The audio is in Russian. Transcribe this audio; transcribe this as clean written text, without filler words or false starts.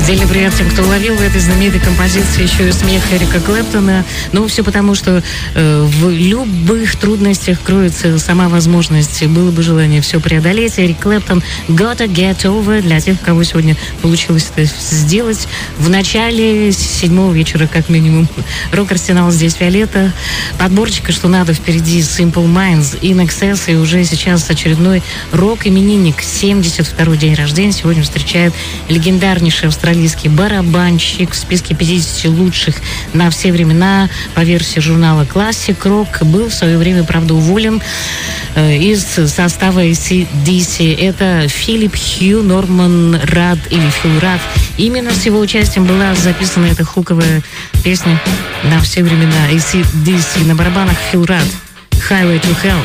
Отдельный привет тем, кто уловил в этой знаменитой композиции еще и смех Эрика Клэптона. Ну, все потому, что в любых трудностях кроется сама возможность. Было бы желание все преодолеть. Эрик Клэптон «Gotta Get Over» для тех, у кого сегодня получилось это сделать. В начале 7-го вечера, как минимум. Рок-арсенал здесь Виолетта. Подборчика, что надо, впереди Simple Minds, In Excess. И уже сейчас очередной рок-именинник. 72-й день рождения. Сегодня встречает легендарнейший австралийский барабанщик в списке 50 лучших на все времена по версии журнала Classic Rock. Был в свое время, правда, уволен из состава AC/DC. Это Филипп Хью Норман Рад или Фил Рад. Именно с его участием была записана эта хуковая песня на все времена AC/DC. На барабанах Фил Рад. Highway to Hell.